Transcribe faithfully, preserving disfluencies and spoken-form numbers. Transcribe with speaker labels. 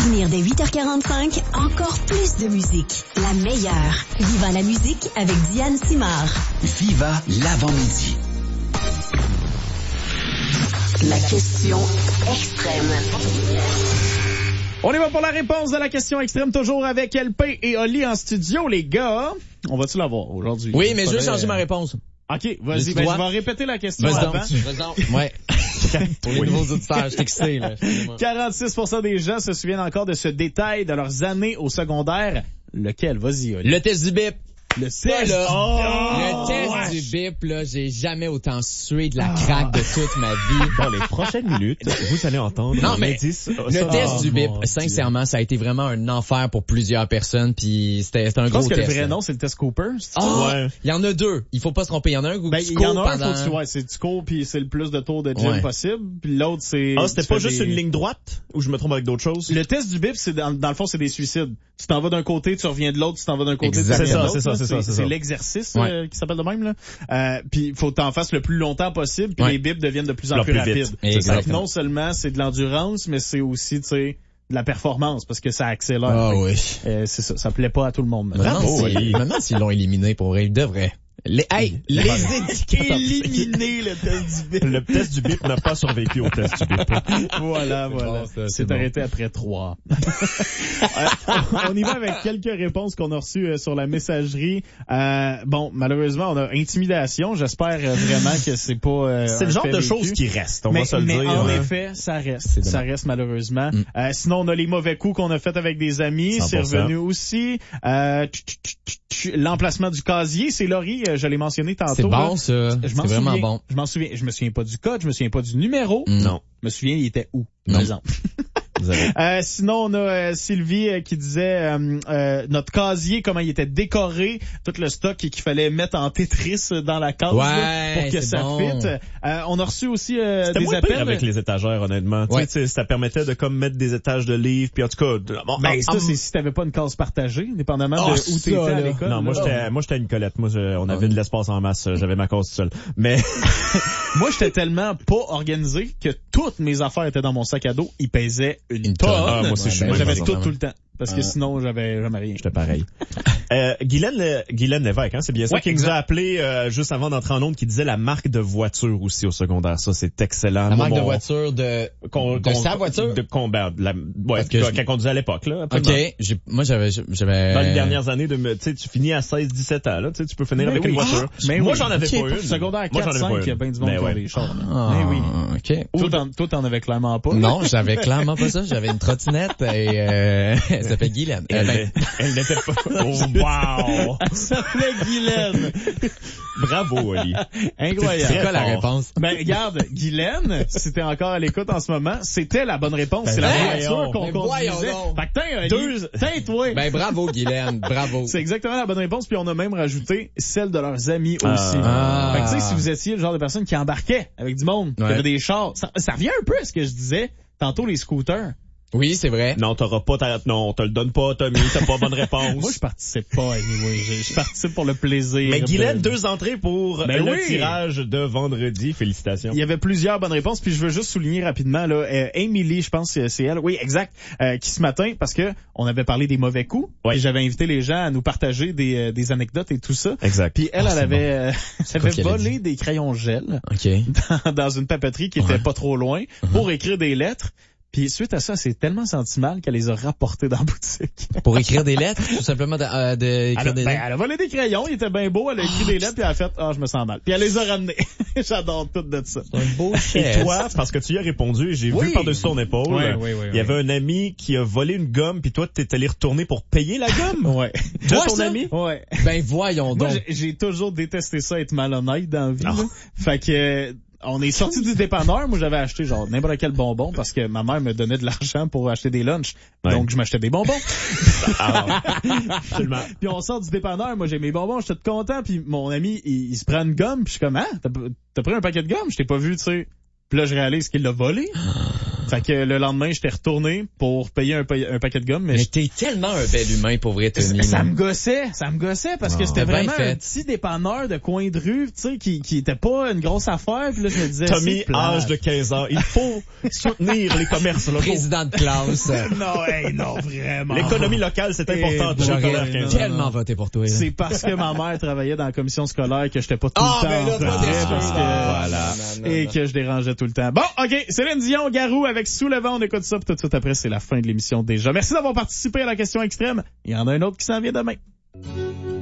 Speaker 1: venir dès huit heures quarante-cinq, encore plus de musique. La meilleure. Viva la musique avec Diane Simard.
Speaker 2: Viva l'avant-midi.
Speaker 1: La question extrême.
Speaker 3: On y va pour la réponse de la question extrême, toujours avec L P et Oli en studio, les gars. On va-tu l'avoir aujourd'hui?
Speaker 4: Oui, mais je veux changer ma réponse.
Speaker 3: OK, vas-y, ben, je vais répéter la question
Speaker 4: vas-y
Speaker 3: avant.
Speaker 4: Vas-y, ouais. Pour les nouveaux auditeurs, je suis excité, là.
Speaker 3: quarante-six pour cent des gens se souviennent encore de ce détail de leurs années au secondaire. Lequel? Vas-y, Oli.
Speaker 4: Le test du B I P.
Speaker 3: Le
Speaker 4: Ça,
Speaker 3: test.
Speaker 4: là,
Speaker 3: Oh,
Speaker 4: le test
Speaker 3: ouais.
Speaker 4: du B I P, là, j'ai jamais autant sué de la craque de toute ma vie.
Speaker 5: Dans les prochaines minutes, vous allez entendre
Speaker 4: Non,
Speaker 5: un
Speaker 4: mais
Speaker 5: indice.
Speaker 4: le
Speaker 5: Ça,
Speaker 4: test
Speaker 5: oh,
Speaker 4: du B I P,
Speaker 5: mon
Speaker 4: sincèrement, ça a été vraiment un enfer pour plusieurs personnes, puis c'était, c'était un
Speaker 3: Je
Speaker 4: gros
Speaker 3: pense que
Speaker 4: test.
Speaker 3: le vrai
Speaker 4: là.
Speaker 3: nom, c'est le test Cooper. c'est ça?
Speaker 4: Ah,
Speaker 5: Ouais.
Speaker 4: il y en a deux. Il faut pas se tromper. Il y en a un où
Speaker 3: Ben,
Speaker 4: tu
Speaker 3: il y en
Speaker 4: cours
Speaker 3: a un,
Speaker 4: pendant...
Speaker 3: faut que tu, ouais, c'est tu cours puis c'est le plus de tours de gym
Speaker 4: Ouais.
Speaker 3: possible. Puis l'autre, c'est...
Speaker 5: Ah, c'était
Speaker 3: tu
Speaker 5: pas
Speaker 3: fais
Speaker 5: juste
Speaker 3: des-
Speaker 5: une ligne droite? Ou je me trompe avec d'autres choses?
Speaker 3: Le test du B I P, c'est dans, dans le fond, c'est des suicides. Tu t'en vas d'un côté, tu reviens de l'autre, tu t'en vas d'un côté, tu
Speaker 4: Exact.
Speaker 3: reviens
Speaker 5: C'est ça,
Speaker 3: de l'autre.
Speaker 5: c'est ça,
Speaker 3: là.
Speaker 5: c'est ça, c'est
Speaker 3: C'est
Speaker 5: ça.
Speaker 3: l'exercice
Speaker 4: Ouais.
Speaker 3: euh, qui s'appelle de même, là. Euh, puis il faut que t'en fasses le plus longtemps possible, puis
Speaker 4: Ouais.
Speaker 3: les bips deviennent de plus en
Speaker 5: Leur
Speaker 3: plus,
Speaker 5: plus vite.
Speaker 3: rapides.
Speaker 4: C'est ça.
Speaker 3: Fait que non seulement c'est de l'endurance, mais c'est aussi, tu sais, de la performance, parce que ça accélère.
Speaker 4: Ah
Speaker 3: Fait que,
Speaker 4: oui.
Speaker 3: euh, c'est ça, ça plaît pas à tout le monde.
Speaker 4: Maintenant,
Speaker 5: Bravo,
Speaker 4: si,
Speaker 5: Oli.
Speaker 4: maintenant, s'ils l'ont éliminé pour vrai, ils devraient. Les, hey, les étiquettes.
Speaker 3: Éliminer le test du B I P.
Speaker 5: Le test du B I P n'a pas survécu au test du B I P.
Speaker 3: Voilà, voilà.
Speaker 4: bon, ça, c'est
Speaker 3: C'est
Speaker 4: bon.
Speaker 3: arrêté après trois. Euh, on y va avec quelques réponses qu'on a reçues euh, sur la messagerie. Euh, bon, malheureusement, on a intimidation. J'espère euh, vraiment que c'est pas... euh,
Speaker 5: C'est
Speaker 3: un
Speaker 5: le genre
Speaker 3: fait
Speaker 5: de
Speaker 3: vécu.
Speaker 5: choses qui restent, on
Speaker 3: mais,
Speaker 5: va se le
Speaker 3: mais
Speaker 5: dire.
Speaker 3: en
Speaker 5: hein.
Speaker 3: effet, ça reste.
Speaker 4: C'est
Speaker 3: Ça
Speaker 4: dommage.
Speaker 3: reste malheureusement.
Speaker 4: Mm.
Speaker 3: Euh, sinon, on a les mauvais coups qu'on a fait avec des amis.
Speaker 5: cent
Speaker 3: C'est
Speaker 5: pour cent.
Speaker 3: revenu aussi. Euh, tch, tch, tch, tch, tch, l'emplacement du casier, c'est Laurie, euh, je l'ai mentionné tantôt.
Speaker 4: C'est
Speaker 3: là.
Speaker 4: bon, ça.
Speaker 3: Je
Speaker 4: C'est
Speaker 3: m'en
Speaker 4: vraiment
Speaker 3: souviens.
Speaker 4: bon.
Speaker 3: Je m'en souviens. Je me souviens pas du code, je me souviens pas du numéro.
Speaker 4: Mm.
Speaker 5: Non.
Speaker 3: Je me souviens, il était où,
Speaker 4: Non.
Speaker 3: par exemple.
Speaker 5: Vous avez-
Speaker 3: Euh, sinon, on a euh, Sylvie euh, qui disait euh, euh, notre casier, comment il était décoré, tout le stock qu'il fallait mettre en Tetris dans la case
Speaker 4: Ouais,
Speaker 3: là, pour que
Speaker 4: c'est
Speaker 3: ça
Speaker 4: bon.
Speaker 3: fit. Euh, on a reçu aussi euh,
Speaker 5: C'était
Speaker 3: des
Speaker 5: moins
Speaker 3: appels.
Speaker 5: pire avec les étagères, honnêtement. Tu
Speaker 4: Ouais.
Speaker 5: sais, tu sais, ça permettait de comme mettre des étages de livres, puis en tout cas... de- bon,
Speaker 3: Ben,
Speaker 5: en-
Speaker 3: ça,
Speaker 5: en-
Speaker 3: c'est si t'avais pas une case partagée, dépendamment
Speaker 4: Oh,
Speaker 3: de où
Speaker 4: ça,
Speaker 3: t'étais à
Speaker 4: là.
Speaker 3: l'école.
Speaker 5: Non, moi
Speaker 3: là.
Speaker 5: j'étais, moi j'étais à Nicolette. Moi, je- on avait de l'espace en masse. J'avais ma case seule. Mais
Speaker 3: Moi, j'étais tellement pas organisé que toutes mes affaires étaient dans mon sac à dos. Ils pesaient une,
Speaker 4: Une
Speaker 3: tonne.
Speaker 4: tonne.
Speaker 5: Ah, moi aussi, je suis
Speaker 3: Ben,
Speaker 5: le
Speaker 3: j'avais
Speaker 5: même,
Speaker 3: tout
Speaker 4: vraiment.
Speaker 3: tout le temps. Parce que
Speaker 4: Ouais.
Speaker 3: sinon, j'avais jamais rien.
Speaker 5: j'étais pareil. euh, Guylaine, Le- Guylaine Lévesque, hein, c'est bien ça,
Speaker 3: Ouais,
Speaker 5: qui
Speaker 3: exact.
Speaker 5: nous a appelé euh, juste avant d'entrer en onde, qui disait la marque de voiture aussi au secondaire. Ça, c'est excellent.
Speaker 4: La
Speaker 5: Moi,
Speaker 4: marque de
Speaker 5: mon-
Speaker 4: voiture de,
Speaker 5: qu'on-
Speaker 4: de
Speaker 5: qu'on-
Speaker 4: sa voiture?
Speaker 5: De combat. La, ouais,
Speaker 4: Parce que
Speaker 5: qu'elle
Speaker 4: je-
Speaker 5: conduisait à l'époque, là.
Speaker 4: OK.
Speaker 5: absolument.
Speaker 4: J'ai, moi, j'avais, j'avais...
Speaker 5: Dans les dernières années, de, me- tu sais, tu finis à seize dix-sept ans, là, tu sais, tu peux finir
Speaker 3: Mais
Speaker 5: avec
Speaker 3: oui.
Speaker 5: une voiture.
Speaker 3: Ah, mais
Speaker 5: moi,
Speaker 3: oui.
Speaker 5: j'en avais
Speaker 3: Ok,
Speaker 5: pas
Speaker 3: pour
Speaker 5: une.
Speaker 3: secondaire
Speaker 5: Moi, j'en
Speaker 3: quatre
Speaker 5: avais pas
Speaker 3: cinq, il y a
Speaker 5: une.
Speaker 3: bien du monde
Speaker 5: Mais
Speaker 3: qui a
Speaker 5: ouais.
Speaker 3: des chars. là.
Speaker 4: Ah,
Speaker 3: Mais oui.
Speaker 4: OK.
Speaker 3: Toi, t'en, toi, t'en avais clairement pas.
Speaker 4: Non, j'avais clairement pas ça. J'avais une trottinette et euh, elle s'appelle Guylaine. Euh,
Speaker 5: Elle,
Speaker 4: ben,
Speaker 5: elle n'était pas... Oh, wow!
Speaker 3: Ça s'appelait Guylaine.
Speaker 5: Bravo, Oli.
Speaker 3: Incroyable.
Speaker 4: c'est quoi la
Speaker 5: fort.
Speaker 4: réponse?
Speaker 3: Ben, regarde, Guylaine, si t'es encore à l'écoute en ce moment, c'était la bonne réponse. C'est la
Speaker 5: voyons.
Speaker 3: voiture qu'on
Speaker 4: Ben, voyons
Speaker 3: conduisait.
Speaker 4: donc.
Speaker 3: Fait que t'es un
Speaker 5: Deux-
Speaker 3: T'es toi.
Speaker 4: Ben, bravo, Guylaine. Bravo.
Speaker 3: C'est exactement la bonne réponse, puis on a même rajouté celle de leurs amis
Speaker 5: Ah.
Speaker 3: aussi.
Speaker 4: Ah.
Speaker 3: Fait que tu sais, si vous étiez le genre de personne qui embarquait avec du monde, qui
Speaker 4: Ouais.
Speaker 3: avait des chars, ça, ça revient un peu à ce que je disais tantôt, les scooters.
Speaker 4: Oui, c'est vrai.
Speaker 5: Non, t'auras pas ta... Non, on te le donne pas, Tommy, t'as pas bonne réponse.
Speaker 3: Moi, je participe pas, anyway. Je, je participe pour le plaisir.
Speaker 5: Mais Guylaine,
Speaker 3: de-
Speaker 5: deux entrées pour
Speaker 3: Ben
Speaker 5: le
Speaker 3: oui.
Speaker 5: tirage de vendredi. Félicitations.
Speaker 3: Il y avait plusieurs bonnes réponses, puis je veux juste souligner rapidement là, euh, Emily, je pense que c'est elle, oui exact, euh, qui ce matin, parce que on avait parlé des mauvais coups,
Speaker 5: Ouais.
Speaker 3: et j'avais invité les gens à nous partager des, euh, des anecdotes et tout ça.
Speaker 5: Exact.
Speaker 3: Puis elle,
Speaker 4: Ah,
Speaker 3: elle
Speaker 4: c'est
Speaker 3: avait, euh, elle
Speaker 4: quoi
Speaker 3: avait
Speaker 4: qu'elle a
Speaker 3: volé
Speaker 4: dit?
Speaker 3: des crayons gel
Speaker 4: OK.
Speaker 3: dans, dans une papeterie qui était
Speaker 4: Ouais.
Speaker 3: pas trop loin pour écrire des lettres. Puis suite à ça, c'est tellement senti mal qu'elle les a rapportés dans la boutique.
Speaker 4: Pour écrire des lettres, tout simplement de, euh, de
Speaker 3: Elle
Speaker 4: écrire
Speaker 3: a,
Speaker 4: des
Speaker 3: ben,
Speaker 4: lettres.
Speaker 3: elle a volé des crayons, il était bien beau, elle a écrit des lettres, puis elle a fait « Ah, je me sens mal ». Puis elle les a ramenés. J'adore tout de ça.
Speaker 4: C'est un beau
Speaker 5: Et
Speaker 4: chef.
Speaker 5: toi, parce que tu y as répondu, et j'ai
Speaker 3: Oui.
Speaker 5: vu par-dessus ton épaule,
Speaker 3: Oui, oui, oui,
Speaker 5: il y avait un ami qui a volé une gomme, puis toi, t'es allé retourner pour payer la gomme.
Speaker 3: Ouais.
Speaker 5: De
Speaker 4: Toi,
Speaker 5: ton
Speaker 4: ça?
Speaker 5: ami?
Speaker 3: Ouais.
Speaker 4: Ben, voyons
Speaker 3: Moi,
Speaker 4: donc.
Speaker 3: j'ai- j'ai toujours détesté ça, être malhonnête dans la vie.
Speaker 5: Ah.
Speaker 3: là. Fait que, euh, on est sorti du dépanneur. Moi, j'avais acheté genre n'importe quel bonbon parce que ma mère me donnait de l'argent pour acheter des lunchs.
Speaker 5: Ouais.
Speaker 3: Donc, je m'achetais des bonbons.
Speaker 5: Ah, absolument.
Speaker 3: Puis on sort du dépanneur. Moi, j'ai mes bonbons. J'étais tout content. Puis mon ami, il, il se prend une gomme. Puis je suis comme, ah, t'as, t'as pris un paquet de gomme? Je t'ai pas vu, tu sais. Puis là, je réalise qu'il l'a volé. Fait que le lendemain, j'étais retourné pour payer un, pa- un paquet de gomme. Mais,
Speaker 4: Mais
Speaker 3: je-
Speaker 4: t'es tellement un bel humain, pour vrai, Tommy.
Speaker 3: ça
Speaker 4: là.
Speaker 3: me gossait, ça me gossait parce que
Speaker 4: Ah.
Speaker 3: c'était
Speaker 4: T'as bien
Speaker 3: vraiment
Speaker 4: fait.
Speaker 3: un petit dépanneur de coin de rue, tu sais, qui, qui était pas une grosse affaire. Puis là, je me disais,
Speaker 5: Tommy,
Speaker 3: c'est plate.
Speaker 5: âge de quinze ans. Il faut soutenir les commerces locaux.
Speaker 4: Président de classe.
Speaker 3: Non, hey, non, vraiment.
Speaker 5: L'économie locale, c'est important
Speaker 3: Eh,
Speaker 5: pour un
Speaker 3: j'aurais-
Speaker 5: collègue de
Speaker 3: non,
Speaker 5: quinze ans.
Speaker 4: Tellement voté pour toi. là.
Speaker 3: C'est parce que ma mère travaillait dans la commission scolaire que j'étais pas tout
Speaker 4: Ah,
Speaker 3: le temps
Speaker 4: ben là,
Speaker 3: en
Speaker 4: toi,
Speaker 3: retrait
Speaker 4: t'es
Speaker 3: parce
Speaker 4: sûr.
Speaker 3: que,
Speaker 4: Voilà. Non, non,
Speaker 3: et
Speaker 4: non.
Speaker 3: que je dérangeais tout le temps. Bon, ok, Céline Dion, Garou avec Sous le vent, on écoute ça, puis tout de suite après, c'est la fin de l'émission déjà. Merci d'avoir participé à la question extrême. Il y en a un autre qui s'en vient demain.